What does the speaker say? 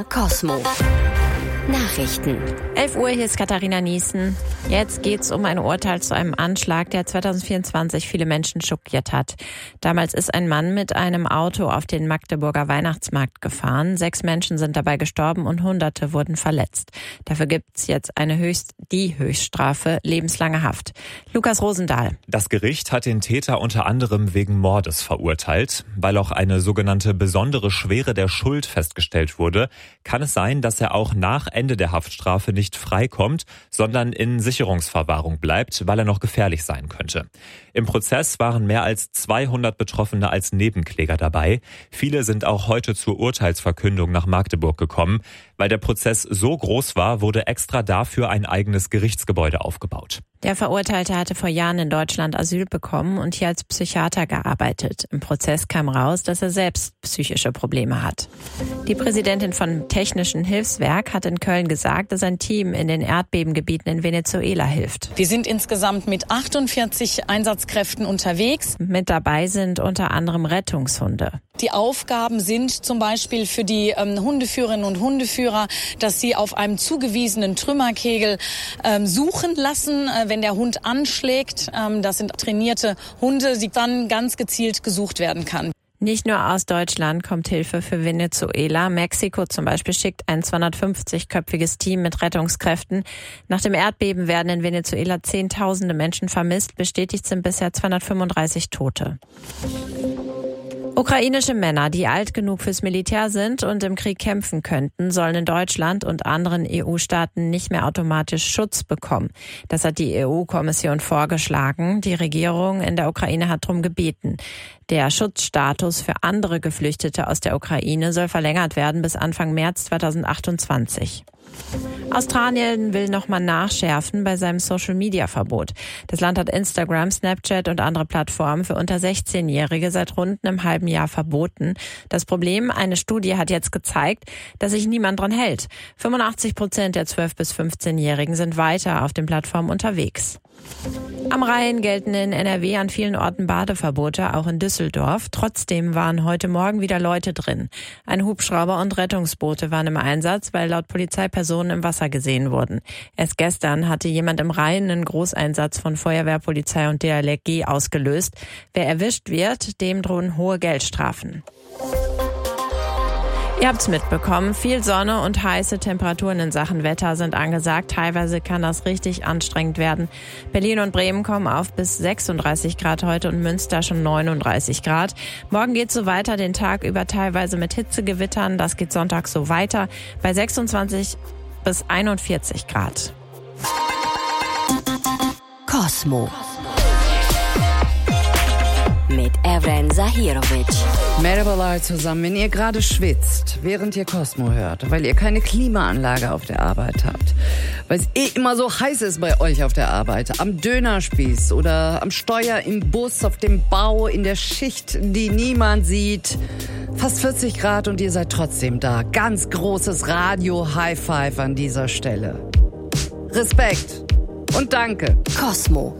Cosmo Nachrichten. 11 Uhr, hier ist Katharina Niesen. Jetzt geht's um ein Urteil zu einem Anschlag, der 2024 viele Menschen schockiert hat. Damals ist ein Mann mit einem Auto auf den Magdeburger Weihnachtsmarkt gefahren. 6 Menschen sind dabei gestorben und Hunderte wurden verletzt. Dafür gibt's jetzt die Höchststrafe, lebenslange Haft. Lukas Rosendahl. Das Gericht hat den Täter unter anderem wegen Mordes verurteilt. Weil auch eine sogenannte besondere Schwere der Schuld festgestellt wurde, kann es sein, dass er auch nach Ende der Haftstrafe nicht freikommt, sondern in Sicherungsverwahrung bleibt, weil er noch gefährlich sein könnte. Im Prozess waren mehr als 200 Betroffene als Nebenkläger dabei. Viele sind auch heute zur Urteilsverkündung nach Magdeburg gekommen. Weil der Prozess so groß war, wurde extra dafür ein eigenes Gerichtsgebäude aufgebaut. Der Verurteilte hatte vor Jahren in Deutschland Asyl bekommen und hier als Psychiater gearbeitet. Im Prozess kam raus, dass er selbst psychische Probleme hat. Die Präsidentin vom Technischen Hilfswerk hat in Köln gesagt, dass ein Team in den Erdbebengebieten in Venezuela hilft. Wir sind insgesamt mit 48 Einsatzkräften unterwegs. Mit dabei sind unter anderem Rettungshunde. Die Aufgaben sind zum Beispiel für die Hundeführerinnen und Hundeführer, dass sie auf einem zugewiesenen Trümmerkegel suchen lassen, wenn der Hund anschlägt. Das sind trainierte Hunde, die dann ganz gezielt gesucht werden kann. Nicht nur aus Deutschland kommt Hilfe für Venezuela. Mexiko zum Beispiel schickt ein 250-köpfiges Team mit Rettungskräften. Nach dem Erdbeben werden in Venezuela Zehntausende Menschen vermisst. Bestätigt sind bisher 235 Tote. Ukrainische Männer, die alt genug fürs Militär sind und im Krieg kämpfen könnten, sollen in Deutschland und anderen EU-Staaten nicht mehr automatisch Schutz bekommen. Das hat die EU-Kommission vorgeschlagen. Die Regierung in der Ukraine hat darum gebeten. Der Schutzstatus für andere Geflüchtete aus der Ukraine soll verlängert werden bis Anfang März 2028. Australien will nochmal nachschärfen bei seinem Social-Media-Verbot. Das Land hat Instagram, Snapchat und andere Plattformen für unter 16-Jährige seit rund einem halben Jahr verboten. Das Problem, eine Studie hat jetzt gezeigt, dass sich niemand dran hält. 85% der 12- bis 15-Jährigen sind weiter auf den Plattformen unterwegs. Am Rhein gelten in NRW an vielen Orten Badeverbote, auch in Düsseldorf. Trotzdem waren heute Morgen wieder Leute drin. Ein Hubschrauber und Rettungsboote waren im Einsatz, weil laut Polizei Personen im Wasser gesehen wurden. Erst gestern hatte jemand im Rhein einen Großeinsatz von Feuerwehr, Polizei und DLRG ausgelöst. Wer erwischt wird, dem drohen hohe Geldstrafen. Ihr habt's mitbekommen, viel Sonne und heiße Temperaturen in Sachen Wetter sind angesagt. Teilweise kann das richtig anstrengend werden. Berlin und Bremen kommen auf bis 36 Grad heute und Münster schon 39 Grad. Morgen geht's so weiter, den Tag über teilweise mit Hitzegewittern. Das geht Sonntag so weiter bei 26 bis 41 Grad. Cosmo mit Evren Zahirovic. Merhabalar zusammen, wenn ihr gerade schwitzt, während ihr Cosmo hört, weil ihr keine Klimaanlage auf der Arbeit habt, weil es immer so heiß ist bei euch auf der Arbeit, am Dönerspieß oder am Steuer, im Bus, auf dem Bau, in der Schicht, die niemand sieht. Fast 40 Grad und ihr seid trotzdem da. Ganz großes Radio-High-Five an dieser Stelle. Respekt und danke. Cosmo